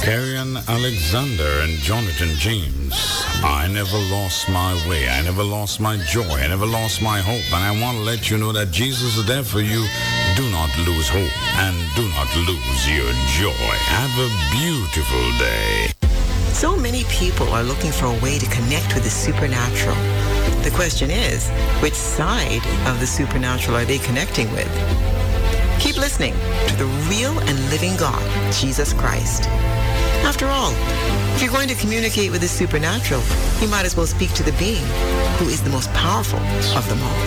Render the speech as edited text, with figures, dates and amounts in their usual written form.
Arian Alexander and Jonathan James. I never lost my way. I never lost my joy. I never lost my hope. And I want to let you know that Jesus is there for you. Do not lose hope and do not lose your joy. Have a beautiful day. So many people are looking for a way to connect with the supernatural. The question is, which side of the supernatural are they connecting with? Keep listening to the real and living God, Jesus Christ. After all, if you're going to communicate with the supernatural, you might as well speak to the being who is the most powerful of them all.